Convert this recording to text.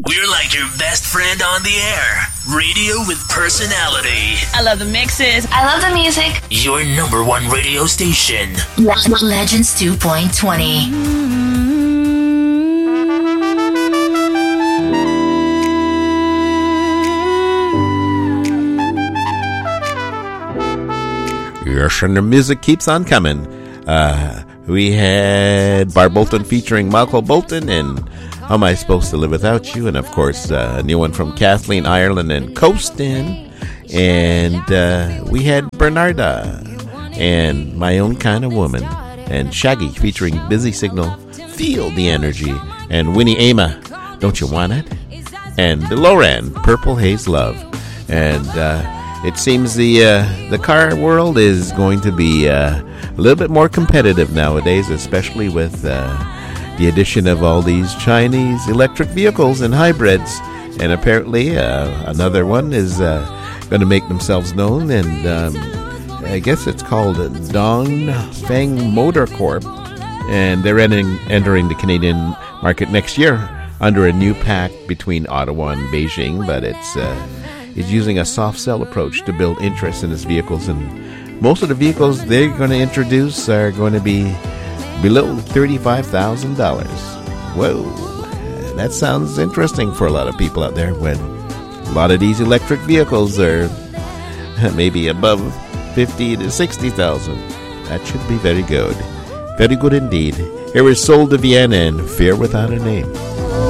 We're like your best friend on the air. Radio with personality. I love the mixes. I love the music. Your number one radio station. Legends 2.20. Yes, and the music keeps on coming. We had Barb Bolton featuring Michael Bolton and How Am I Supposed to Live Without You? And, of course, a new one from Kathleen Ireland and Coastin'. And we had Bernarda and My Own Kind of Woman. And Shaggy featuring Busy Signal, Feel the Energy. And Winnie Ama, Don't You Want It? And DeLorean, Purple Haze Love. And it seems the car world is going to be a little bit more competitive nowadays, especially with the addition of all these Chinese electric vehicles and hybrids. And apparently another one is going to make themselves known, and I guess it's called Dongfeng Motor Corp. And they're entering the Canadian market next year under a new pact between Ottawa and Beijing, but it's using a soft sell approach to build interest in its vehicles, and most of the vehicles they're going to introduce are going to be below $35,000. Whoa, that sounds interesting for a lot of people out there when a lot of these electric vehicles are maybe above $50,000 to $60,000. That should be very good. Very good indeed. Here is Sol de Vienne and Fear Without a Name.